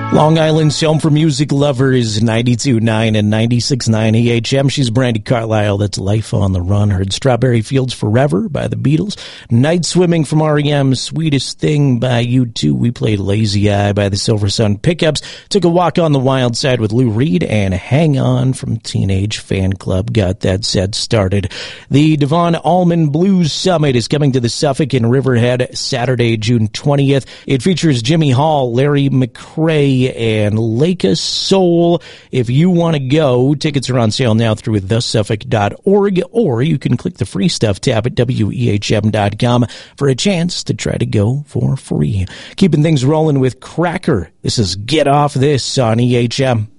Long Island's home for music lovers, 92.9 and 96.9 EHM. She's Brandy Carlisle. That's Life on the Run. Heard Strawberry Fields Forever by the Beatles. Night Swimming from REM. Sweetest Thing by U2. We played Lazy Eye by the Silver Sun Pickups. Took a Walk on the Wild Side with Lou Reed. And Hang On from Teenage Fan Club got that set started. The Devon Allman Blues Summit is coming to the Suffolk in Riverhead Saturday, June 20th. It features Jimmy Hall, Larry McRae, and Lake Soul. If you want to go, tickets are on sale now through thesuffolk.org, or you can click the free stuff tab at wehm.com for a chance to try to go for free. Keeping things rolling with Cracker. This is Get Off This on EHM.